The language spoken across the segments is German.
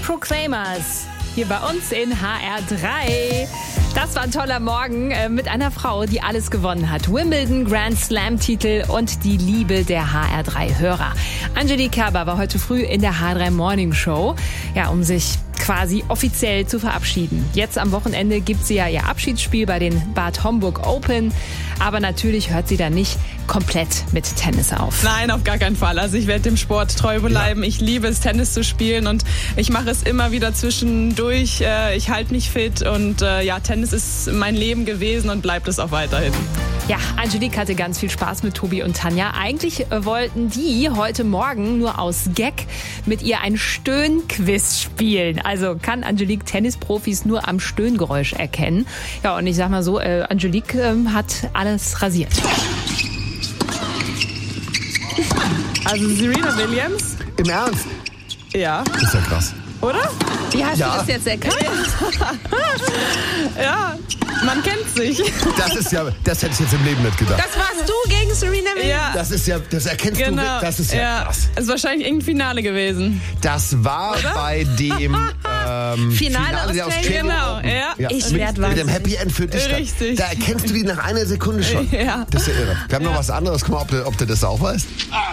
Proclaimers hier bei uns in HR3. Das war ein toller Morgen mit einer Frau, die alles gewonnen hat. Wimbledon, Grand Slam-Titel und die Liebe der HR3-Hörer. Angelique Kerber war heute früh in der HR3 Morning Show, ja, um sich quasi offiziell zu verabschieden. Jetzt am Wochenende gibt sie ja ihr Abschiedsspiel bei den Bad Homburg Open. Aber natürlich hört sie da nicht komplett mit Tennis auf. Nein, auf gar keinen Fall. Also ich werde dem Sport treu bleiben. Ja. Ich liebe es, Tennis zu spielen und ich mache es immer wieder zwischendurch. Ich halte mich fit und Tennis ist mein Leben gewesen und bleibt es auch weiterhin. Ja, Angelique hatte ganz viel Spaß mit Tobi und Tanja. Eigentlich wollten die heute Morgen nur aus Gag mit ihr ein Stöhnquiz spielen. Also kann Angelique Tennisprofis nur am Stöhngeräusch erkennen. Ja, und ich sag mal so, Angelique hat alles rasiert. Also Serena Williams? Im Ernst? Ja. Das ist ja krass. Oder? Wie hast du das jetzt erkannt? Ja, man kennt sich. Das hätte ich jetzt im Leben nicht gedacht. Das warst du gegen Serena Williams? Ja. Das erkennst du, das ist ja krass. Es ist wahrscheinlich irgendein Finale gewesen. Das war bei dem Finale der Australian Genau, Open. ja. Ich werde was. Mit dem Happy End für dich. Richtig. Da erkennst du die nach einer Sekunde schon. Ja. Das ist ja irre. Wir haben noch was anderes. Guck mal, ob du das auch weißt.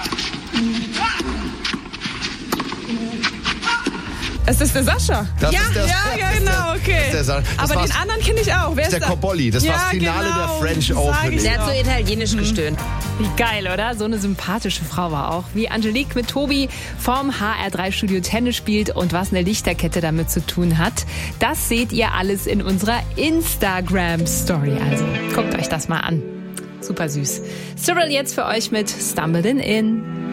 Es ist der Sascha. Genau, okay. Aber den anderen kenne ich auch. Wer ist der Cobolli. Das war das Finale der French Open. Der hat so italienisch gestöhnt. Wie geil, oder? So eine sympathische Frau war auch. Wie Angelique mit Tobi vom HR3-Studio Tennis spielt und was eine Lichterkette damit zu tun hat, das seht ihr alles in unserer Instagram-Story. Also guckt euch das mal an. Super süß. Cyril jetzt für euch mit Stumbling In.